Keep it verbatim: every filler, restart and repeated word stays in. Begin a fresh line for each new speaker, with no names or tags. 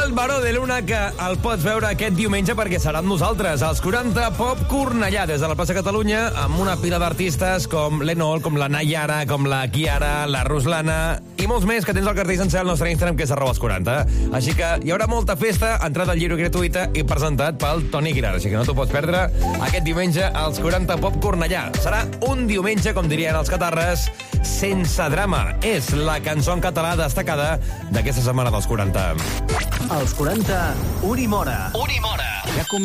el Baró de Luna, que el pots veure aquest diumenge perquè serà amb nosaltres, als quaranta Pop Cornellà, des de la plaça Catalunya, amb una pila d'artistes com l'Enol, com la Nayara, com la Kiara, la Ruslana i molts més que tens al cartell sencer al nostre Instagram, que és arroba els quaranta. Així que hi haurà molta festa, entrada lliure i gratuïta i presentat pel Toni Aguilar, així que no t'ho pots perdre aquest diumenge als quaranta Pop Cornellà. Serà un diumenge, com dirien els catarres, sense drama. És la cançó en català destacada d'aquesta setmana dels quaranta.
Els quaranta, Uri Mora.
Uri Mora.
Ja